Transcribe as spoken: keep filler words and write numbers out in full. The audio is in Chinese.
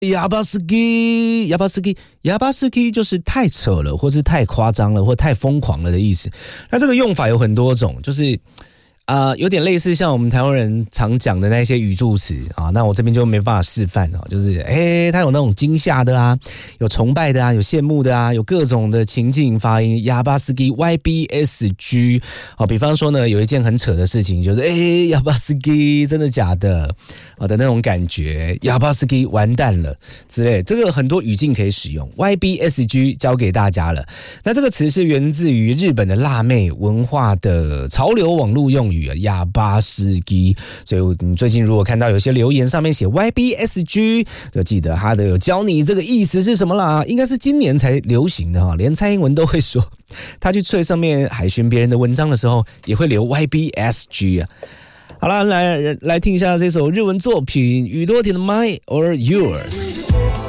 亚巴斯基，亚巴斯基，亚巴斯基就是太扯了，或是太夸张了，或太疯狂了的意思。那这个用法有很多种，就是啊、呃，有点类似像我们台湾人常讲的那些语助词啊。那我这边就没办法示范哦，就是诶，他有那种惊吓的啊，有崇拜的啊，有羡慕的啊，有各种的情境发音。亚巴斯基 Y B S G 好，比方说呢，有一件很扯的事情，就是诶，亚巴斯基真的假的啊的那种感觉，亚巴斯基完蛋了之类，这个很多语境可以使用。Y B S G 教给大家了。那这个词是源自于日本的辣妹文化的潮流网络用语。亚巴斯基，所以你最近如果看到有些留言上面写 Y B S G， 就记得他的有教你这个意思是什么啦。应该是今年才流行的哈，连蔡英文都会说，他去翠上面海巡别人的文章的时候，也会留 Y B S G 啊。好啦，来来听一下这首日文作品宇多田的 My or Yours。